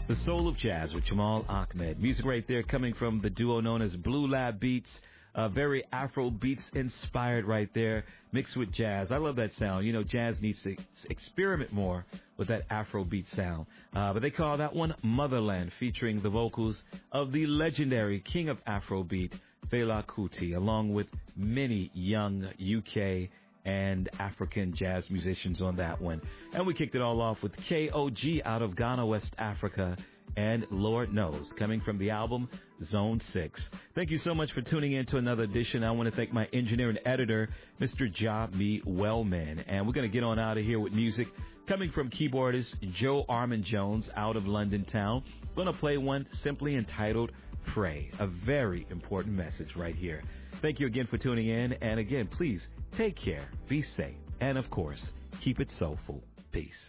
The Soul of Jazz with Jamal Ahmed. Music right there coming from the duo known as Blue Lab Beats. Very Afro beats inspired right there, mixed with jazz. I love that sound. You know, jazz needs to experiment more with that Afro beat sound. But they call that one Motherland, featuring the vocals of the legendary king of Afrobeat, Fela Kuti, along with many young UK and African jazz musicians on that one. And we kicked it all off with KOG out of Ghana, West Africa, and Lord Knows, coming from the album Zone 6. Thank you so much for tuning in to another edition. I want to thank my engineer and editor, Mr. Jami Wellman. And we're going to get on out of here with music coming from keyboardist Joe Armand Jones out of London town. Going to play one simply entitled Pray, a very important message right here. Thank you again for tuning in. And again, please take care, be safe, and of course, keep it soulful. Peace.